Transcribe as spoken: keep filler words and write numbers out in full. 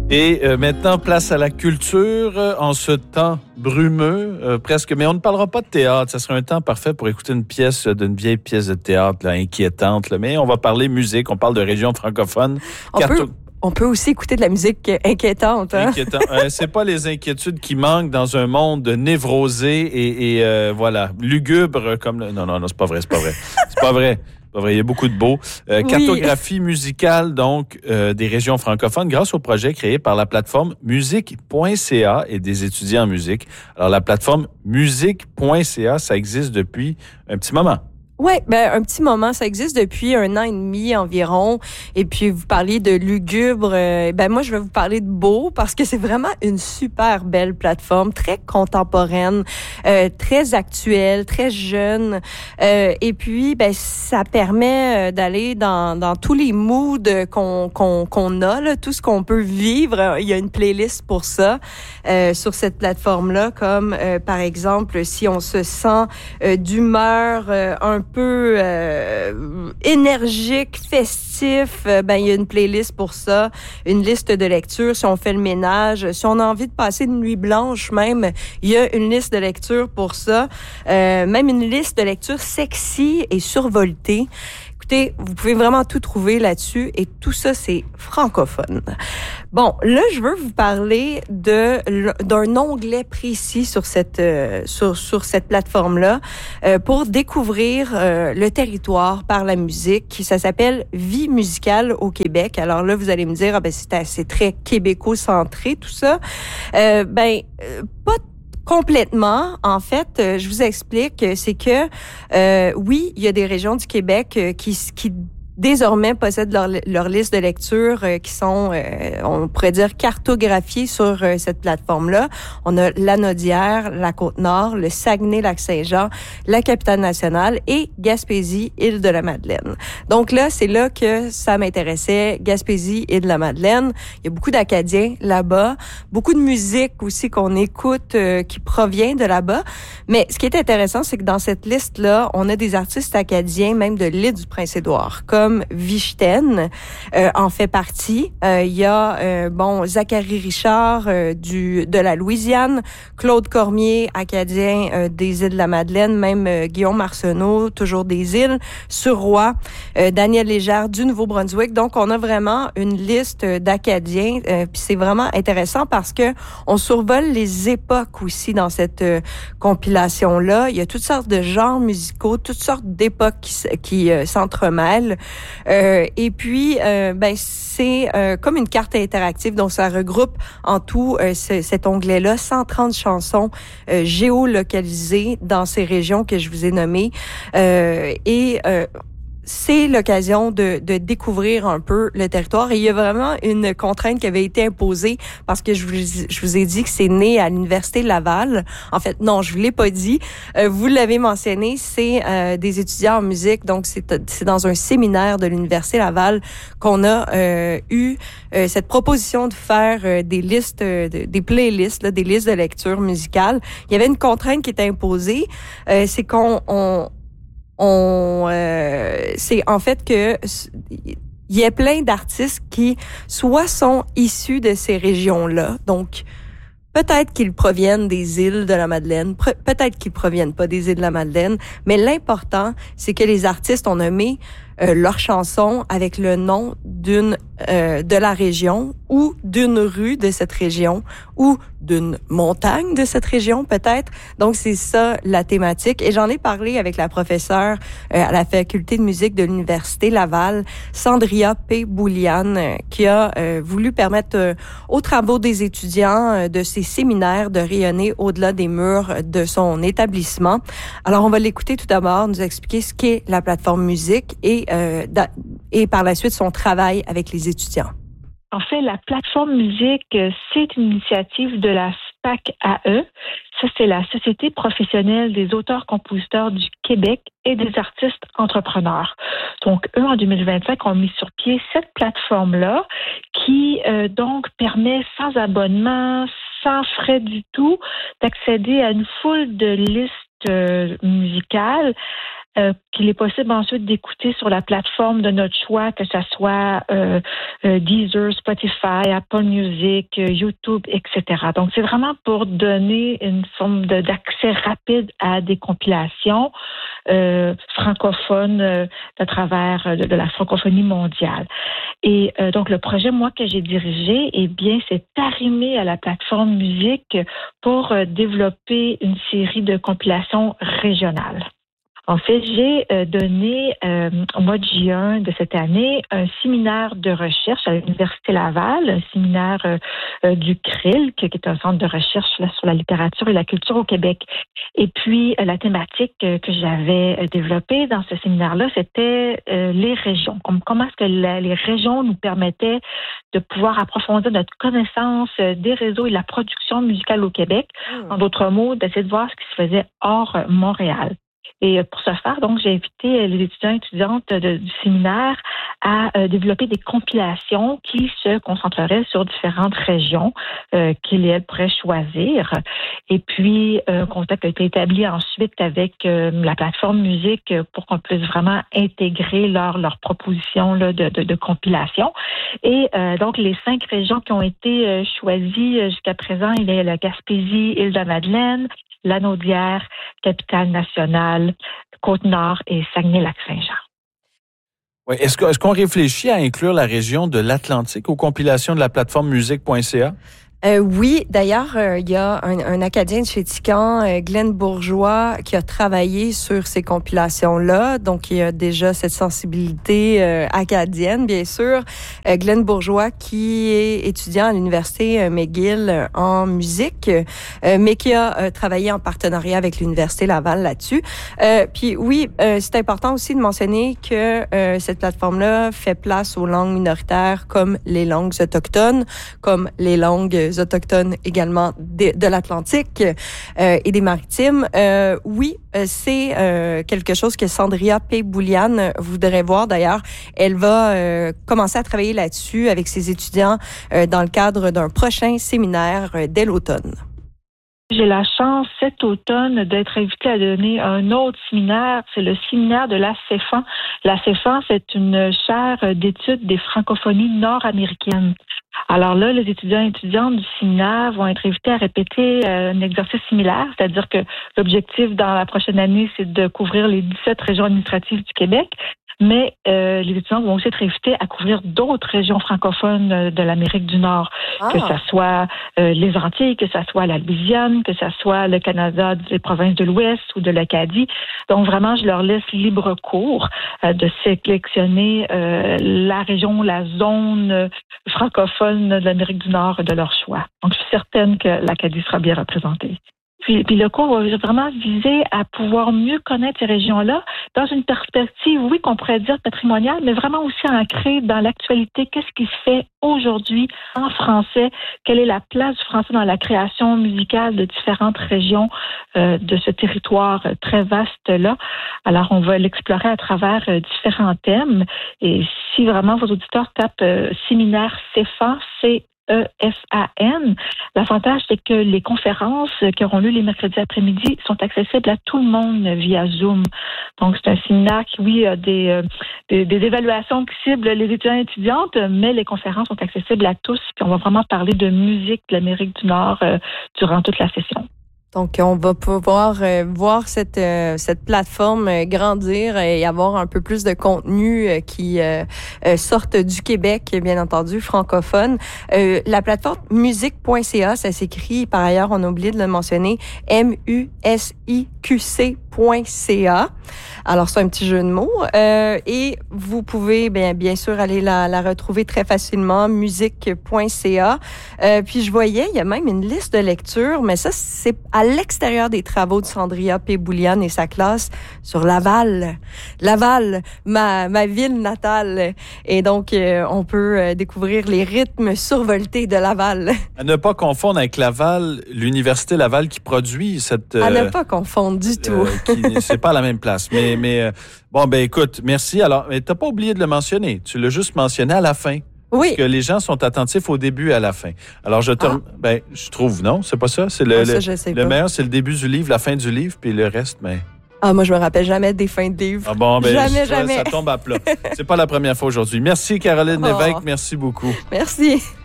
Et euh, maintenant, place à la culture euh, en ce temps brumeux, euh, presque. Mais on ne parlera pas de théâtre. Ça serait un temps parfait pour écouter une pièce, d'une vieille pièce de théâtre là, inquiétante. Là. Mais on va parler musique. On parle de région francophone. On, Carto- peut, on peut aussi écouter de la musique inquiétante. Hein? Inquiétant. euh, c'est pas les inquiétudes qui manquent dans un monde névrosé et, et euh, voilà, lugubre comme le... Non, non, non, c'est pas vrai, c'est pas vrai. C'est pas vrai. Pas vrai, il y a beaucoup de beaux. Euh, Oui. Cartographie musicale, donc, euh, des régions francophones grâce au projet créé par la plateforme musique point c a et des étudiants en musique. Alors, la plateforme musique point c a, ça existe depuis un petit moment. Oui, ben un petit moment, ça existe depuis un an et demi environ. Et puis vous parliez de lugubre, euh, ben moi je vais vous parler de beau parce que c'est vraiment une super belle plateforme, très contemporaine, euh, très actuelle, très jeune. Euh, et puis ben ça permet d'aller dans dans tous les moods qu'on qu'on qu'on a là, tout ce qu'on peut vivre. Il y a une playlist pour ça euh, sur cette plateforme là, comme euh, par exemple si on se sent euh, d'humeur euh, un peu euh, énergique, festif, euh, ben il y a une playlist pour ça, une liste de lecture si on fait le ménage, si on a envie de passer une nuit blanche même, il y a une liste de lecture pour ça, euh, même une liste de lecture sexy et survoltée. Écoutez, vous pouvez vraiment tout trouver là-dessus et tout ça, c'est francophone. Bon, là, je veux vous parler de d'un onglet précis sur cette euh, sur sur cette plateforme-là euh, pour découvrir euh, le territoire par la musique. Ça s'appelle Vie musicale au Québec. Alors là, vous allez me dire, ah ben c'est assez très québéco-centré tout ça. Euh, ben euh, pas complètement. En fait, euh, je vous explique, c'est que euh, oui, il y a des régions du Québec euh, qui qui désormais possèdent leur, leur liste de lecture euh, qui sont, euh, on pourrait dire, cartographiées sur euh, cette plateforme-là. On a Lanaudière, la Côte-Nord, le Saguenay-Lac-Saint-Jean, la Capitale-Nationale et Gaspésie, Île-de-la-Madeleine. Donc là, c'est là que ça m'intéressait, Gaspésie, Île-de-la-Madeleine. Il y a beaucoup d'Acadiens là-bas, beaucoup de musique aussi qu'on écoute euh, qui provient de là-bas. Mais ce qui est intéressant, c'est que dans cette liste-là, on a des artistes acadiens, même de l'île du Prince-Édouard, comme Vichten euh, en fait partie. Euh, il y a euh, bon Zachary Richard euh, du de la Louisiane, Claude Cormier, acadien euh, des îles de la Madeleine, même euh, Guillaume Arsenault, toujours des îles, Surroi, euh, Daniel Légère du Nouveau-Brunswick. Donc on a vraiment une liste d'Acadiens. Euh, puis c'est vraiment intéressant parce que on survole les époques aussi dans cette euh, compilation là. Il y a toutes sortes de genres musicaux, toutes sortes d'époques qui, qui euh, s'entremêlent. Euh, et puis, euh, ben c'est euh, comme une carte interactive, donc ça regroupe en tout euh, ce, cet onglet-là cent trente chansons euh, géolocalisées dans ces régions que je vous ai nommées. Euh, et euh, c'est l'occasion de, de découvrir un peu le territoire. Et il y a vraiment une contrainte qui avait été imposée parce que je vous, je vous ai dit que c'est né à l'Université Laval. En fait, non, je vous l'ai pas dit. Euh, vous l'avez mentionné, c'est euh, des étudiants en musique. Donc, c'est, c'est dans un séminaire de l'Université Laval qu'on a euh, eu euh, cette proposition de faire euh, des listes, euh, de, des playlists, là, des listes de lecture musicale. Il y avait une contrainte qui était imposée. Euh, c'est qu'on... On, On, euh, c'est en fait que il y a plein d'artistes qui soit sont issus de ces régions-là, donc peut-être qu'ils proviennent des îles de la Madeleine, peut-être qu'ils proviennent pas des îles de la Madeleine, mais l'important, c'est que les artistes ont nommé euh, leurs chansons avec le nom d'une euh, de la région ou d'une rue de cette région ou d'une montagne de cette région peut-être. Donc c'est ça la thématique et j'en ai parlé avec la professeure euh, à la faculté de musique de l'Université Laval, Sandria P. Boulian, euh, qui a euh, voulu permettre euh, aux travaux des étudiants euh, de ces séminaires de rayonner au-delà des murs de son établissement. Alors on va l'écouter tout d'abord, nous expliquer ce qu'est la plateforme musique et euh, da- et par la suite son travail avec les étudiants. En fait, la plateforme musique, c'est une initiative de la S P A C A E. Ça, c'est la Société professionnelle des auteurs-compositeurs du Québec et des artistes entrepreneurs. Donc, eux, en deux mille vingt-cinq, ont mis sur pied cette plateforme-là qui, euh, donc, permet sans abonnement, sans frais du tout, d'accéder à une foule de listes euh, musicales euh, qu'il est possible ensuite d'écouter sur la plateforme de notre choix, que ce soit euh, euh, Deezer, Spotify, Apple Music, euh, YouTube, et cetera. Donc, c'est vraiment pour donner une forme de, d'accès rapide à des compilations euh, francophones euh, à travers euh, de, de la francophonie mondiale. Et euh, donc, le projet, moi, que j'ai dirigé, eh bien, c'est arrimé à la plateforme musique pour euh, développer une série de compilations régionales. En fait, j'ai euh, donné euh, au mois de juin de cette année un séminaire de recherche à l'Université Laval, un séminaire euh, euh, du C R I L, qui est un centre de recherche là, sur la littérature et la culture au Québec. Et puis, euh, la thématique euh, que j'avais euh, développée dans ce séminaire-là, c'était euh, les régions. Comme, comment est-ce que la, les régions nous permettaient de pouvoir approfondir notre connaissance euh, des réseaux et de la production musicale au Québec. Mmh. En d'autres mots, d'essayer de voir ce qui se faisait hors euh, Montréal. Et pour ce faire, donc, j'ai invité les étudiants et étudiantes de, du séminaire à euh, développer des compilations qui se concentreraient sur différentes régions euh, qu'ils et elles pourraient choisir. Et puis, un euh, contact a été établi ensuite avec euh, la plateforme musique pour qu'on puisse vraiment intégrer leur, leur proposition là, de, de, de compilation. Et euh, donc, les cinq régions qui ont été euh, choisies jusqu'à présent, il y a la Gaspésie, Île-de-Madeleine, Lanaudière, Capitale-Nationale, Côte-Nord et Saguenay-Lac-Saint-Jean. Oui, est-ce, que, est-ce qu'on réfléchit à inclure la région de l'Atlantique aux compilations de la plateforme musique point c a? Euh, oui, d'ailleurs, euh, il y a un, un Acadien de chez Tican, euh, Glenn Bourgeois, qui a travaillé sur ces compilations-là. Donc, il y a déjà cette sensibilité euh, acadienne, bien sûr. Euh, Glenn Bourgeois, qui est étudiant à l'Université euh, McGill euh, en musique, euh, mais qui a euh, travaillé en partenariat avec l'Université Laval là-dessus. Euh, puis oui, euh, c'est important aussi de mentionner que euh, cette plateforme-là fait place aux langues minoritaires comme les langues autochtones, comme les langues autochtones également de, de l'Atlantique euh, et des Maritimes. Euh, oui, euh, c'est euh, quelque chose que Sandria P-Boulian voudrait voir. D'ailleurs, elle va euh, commencer à travailler là-dessus avec ses étudiants euh, dans le cadre d'un prochain séminaire euh, dès l'automne. J'ai la chance cet automne d'être invitée à donner un autre séminaire. C'est le séminaire de la CEFAN. La CEFAN, c'est une chaire d'études des francophonies nord-américaines. Alors là, les étudiants et étudiantes du séminaire vont être invités à répéter un exercice similaire, c'est-à-dire que l'objectif dans la prochaine année, c'est de couvrir les dix-sept régions administratives du Québec. Mais euh, les étudiants vont aussi être invités à couvrir d'autres régions francophones euh, de l'Amérique du Nord, ah. que ça soit euh, les Antilles, que ça soit la Louisiane, que ça soit le Canada, les provinces de l'Ouest ou de l'Acadie. Donc vraiment, je leur laisse libre cours euh, de sélectionner euh, la région, la zone euh, francophone de l'Amérique du Nord de leur choix. Donc je suis certaine que l'Acadie sera bien représentée. Puis, puis le cours va vraiment viser à pouvoir mieux connaître ces régions-là dans une perspective, oui, qu'on pourrait dire patrimoniale, mais vraiment aussi ancrée dans l'actualité. Qu'est-ce qui se fait aujourd'hui en français? Quelle est la place du français dans la création musicale de différentes régions euh, de ce territoire très vaste-là? Alors, on va l'explorer à travers euh, différents thèmes. Et si vraiment vos auditeurs tapent euh, séminaire CEFAN, c'est E F A N. L'avantage, c'est que les conférences qui auront lieu les mercredis après-midi sont accessibles à tout le monde via Zoom. Donc, c'est un séminaire qui, oui, a des, des, des évaluations qui ciblent les étudiants et étudiantes, mais les conférences sont accessibles à tous. Puis on va vraiment parler de musique de l'Amérique du Nord euh, durant toute la session. Donc, on va pouvoir euh, voir cette euh, cette plateforme euh, grandir et avoir un peu plus de contenu euh, qui euh, euh, sortent du Québec, bien entendu, francophone. Euh, la plateforme musique point c a, ça s'écrit, par ailleurs, on a oublié de le mentionner, M U S I Q C point C A. Alors, c'est un petit jeu de mots. Euh, et vous pouvez, bien, bien sûr, aller la, la retrouver très facilement, musique point c a. Euh, puis, je voyais, il y a même une liste de lecture, mais ça, c'est à l'extérieur des travaux de Sandria P-Boulian et sa classe sur Laval. Laval, ma, ma ville natale. Et donc, euh, on peut euh, découvrir les rythmes survoltés de Laval. À ne pas confondre avec Laval, l'Université Laval qui produit cette... Euh, à ne pas confondre du tout. Euh, qui, c'est pas la même place. Mais, mais euh, bon, ben écoute, merci. Alors, mais t'as pas oublié de le mentionner. Tu l'as juste mentionné à la fin. Oui. Parce que les gens sont attentifs au début et à la fin. Alors, je te, ah. ben, je trouve, non? C'est pas ça? C'est le, ah, ça, le, je sais le pas. meilleur, c'est le début du livre, la fin du livre, puis le reste, mais... Ah, moi, je me rappelle jamais des fins de livres. Ah bon, ben, jamais, ça, jamais. ça tombe à plat. C'est pas la première fois aujourd'hui. Merci, Caroline Oh. Lévesque. Merci beaucoup. Merci.